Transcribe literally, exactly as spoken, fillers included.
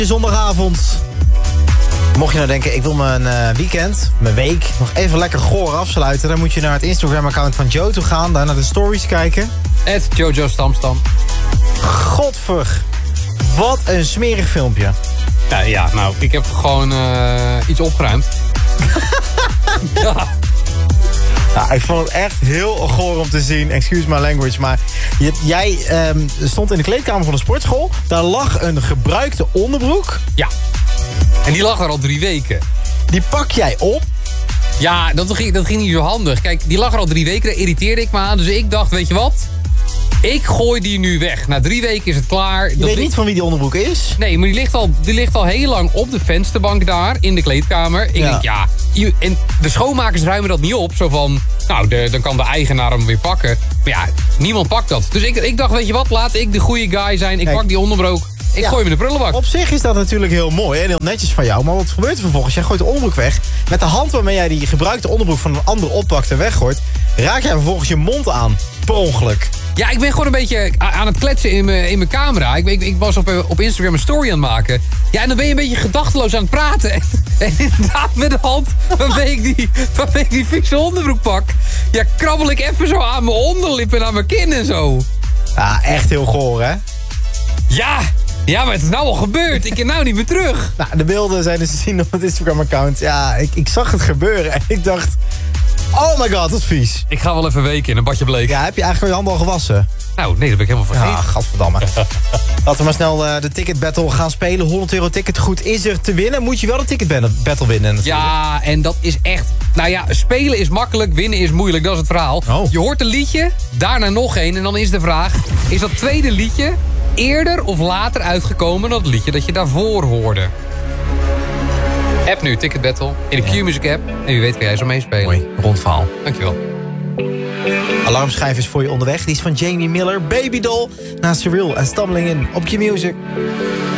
Zondagavond. Mocht je nou denken, ik wil mijn uh, weekend, mijn week, nog even lekker goor afsluiten... dan moet je naar het Instagram-account van Joe toe gaan, daar naar de stories kijken. Het Jojo Stamstam. Godver, wat een smerig filmpje. Ja, ja nou, ik heb gewoon uh, iets opgeruimd. Ja. Nou, ik vond het echt heel goor om te zien. Excuse my language, maar je, jij um, stond in de kleedkamer van de sportschool. Daar lag een gebruikte onderbroek. Ja. En die lag er al drie weken. Die pak jij op. Ja, dat ging, dat ging niet zo handig. Kijk, die lag er al drie weken, daar irriteerde ik me aan. Dus ik dacht, weet je wat? Ik gooi die nu weg. Na drie weken is het klaar. Je dat weet li- niet van wie die onderbroek is? Nee, maar die ligt, al, die ligt al heel lang op de vensterbank daar, in de kleedkamer. Ik ja. denk, ja... Je, en de schoonmakers ruimen dat niet op. Zo van, nou, de, dan kan de eigenaar hem weer pakken. Maar ja, niemand pakt dat. Dus ik, ik dacht, weet je wat, laat ik de goede guy zijn. Ik Kijk. pak die onderbroek. Ik Ja. gooi hem in de prullenbak. Op zich is dat natuurlijk heel mooi en heel netjes van jou. Maar wat gebeurt er vervolgens? Jij gooit de onderbroek weg. Met de hand waarmee jij die gebruikte onderbroek van een ander oppakt en weggooit... raak jij vervolgens je mond aan. Per ongeluk. Ja, ik ben gewoon een beetje aan het kletsen in mijn in mijn camera. Ik, ik, ik was op, op Instagram een story aan het maken. Ja, en dan ben je een beetje gedachteloos aan het praten. En, en inderdaad met de hand waarmee ik die, waarmee ik die vieze onderbroek pak... ja, krabbel ik even zo aan mijn onderlip en aan mijn kin en zo. Ja, echt heel goor, hè? Ja, ja, maar het is nou al gebeurd. Ik kan nou niet meer terug. Nou, de beelden zijn dus te zien op het Instagram-account. Ja, ik, ik zag het gebeuren en ik dacht... Oh my god, dat is vies. Ik ga wel even weken in een badje bleek. Ja, heb je eigenlijk je handen al gewassen? Nou, nee, dat ben ik helemaal vergeten. Ja, gadverdamme. Laten we maar snel uh, de ticket battle gaan spelen. honderd euro ticketgoed is er te winnen. Moet je wel de ticket battle winnen natuurlijk. Ja, en dat is echt... Nou ja, spelen is makkelijk, winnen is moeilijk. Dat is het verhaal. Oh. Je hoort een liedje, daarna nog één. En dan is de vraag, is dat tweede liedje eerder of later uitgekomen dan het liedje dat je daarvoor hoorde? App nu, Ticket Battle, in de Q-Music app. En wie weet kan jij zo meespelen. Mooi, rond verhaal. Dankjewel. Alarmschijf is voor je onderweg. Die is van Jamie Miller, Baby Doll. Na Surreal en Stumbling In op Q-Music.